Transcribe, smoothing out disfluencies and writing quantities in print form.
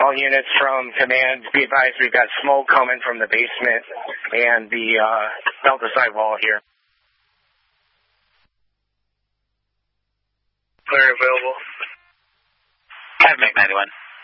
All units from command, be advised we've got smoke coming from the basement and the Delta side wall here. Clear available. Admec 91.